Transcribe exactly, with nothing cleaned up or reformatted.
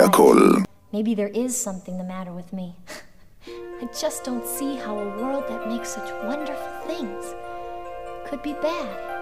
הכל. Maybe there is something the matter with me. I just don't see how a world that makes such wonderful things could be bad.